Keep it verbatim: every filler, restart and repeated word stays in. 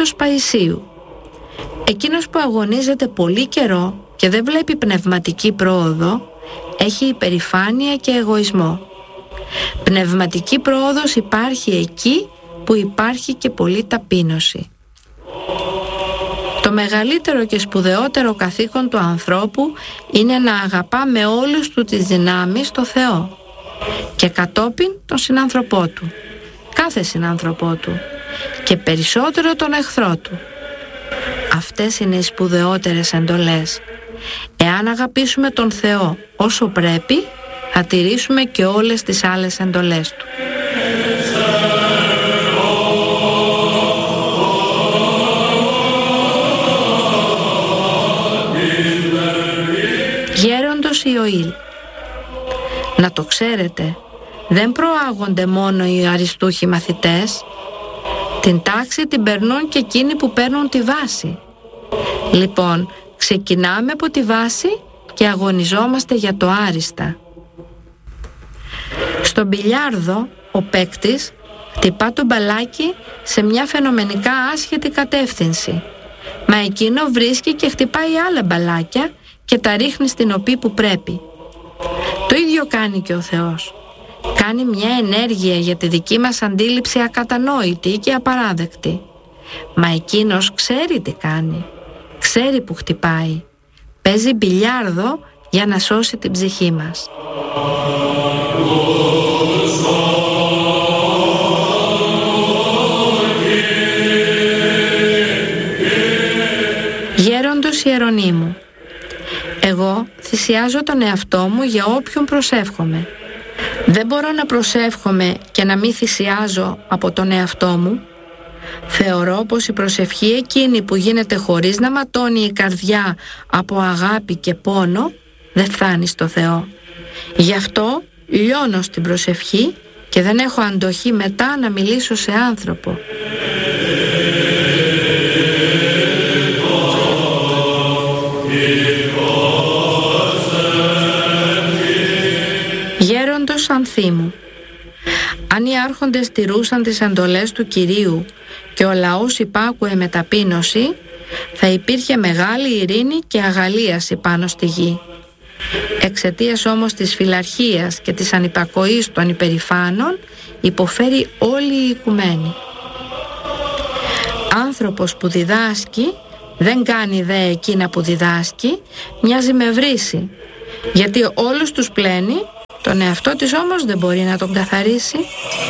Έτος Παϊσίου. Εκείνος που αγωνίζεται πολύ καιρό και δεν βλέπει πνευματική πρόοδο, έχει υπερηφάνεια και εγωισμό. Πνευματική πρόοδος υπάρχει εκεί που υπάρχει και πολλή ταπείνωση. Το μεγαλύτερο και σπουδαιότερο καθήκον του ανθρώπου είναι να αγαπά με όλους του τις δυνάμεις το Θεό και κατόπιν τον συνάνθρωπό του, κάθε συνάνθρωπό του, και περισσότερο τον εχθρό του. Αυτές είναι οι σπουδαιότερες εντολές. Εάν αγαπήσουμε τον Θεό όσο πρέπει, θα τηρήσουμε και όλες τις άλλες εντολές του. Γέροντος Ιωήλ. Να το ξέρετε, δεν προάγονται μόνο οι αριστούχοι μαθητές. Την τάξη την περνούν και εκείνοι που παίρνουν τη βάση. Λοιπόν, ξεκινάμε από τη βάση και αγωνιζόμαστε για το άριστα. Στο μπιλιάρδο, ο παίκτης χτυπά το μπαλάκι σε μια φαινομενικά άσχετη κατεύθυνση, μα εκείνο βρίσκει και χτυπάει άλλα μπαλάκια και τα ρίχνει στην οπή που πρέπει. Το ίδιο κάνει και ο Θεός. Κάνει μια ενέργεια για τη δική μας αντίληψη ακατανόητη και απαράδεκτη. Μα εκείνος ξέρει τι κάνει. Ξέρει που χτυπάει. Παίζει μπιλιάρδο για να σώσει την ψυχή μας. Γέροντος Ιερονίμου. Εγώ θυσιάζω τον εαυτό μου για όποιον προσεύχομαι. Δεν μπορώ να προσεύχομαι και να μην θυσιάζω από τον εαυτό μου. Θεωρώ πως η προσευχή εκείνη που γίνεται χωρίς να ματώνει η καρδιά από αγάπη και πόνο δεν φτάνει στο Θεό. Γι' αυτό λιώνω στην προσευχή και δεν έχω αντοχή μετά να μιλήσω σε άνθρωπο. Γέροντος Ανθίμου. Αν οι άρχοντες τηρούσαν τις εντολές του Κυρίου και ο λαός υπάκουε με ταπείνωση, θα υπήρχε μεγάλη ειρήνη και αγαλίαση πάνω στη γη. Εξαιτίας όμως της φιλαρχίας και της ανυπακοής των υπερηφάνων, υποφέρει όλη η οικουμένη. Άνθρωπος που διδάσκει δεν κάνει δε εκείνα που διδάσκει, μοιάζει με βρύση, γιατί όλους τους πλένει, τον εαυτό της όμως δεν μπορεί να τον καθαρίσει.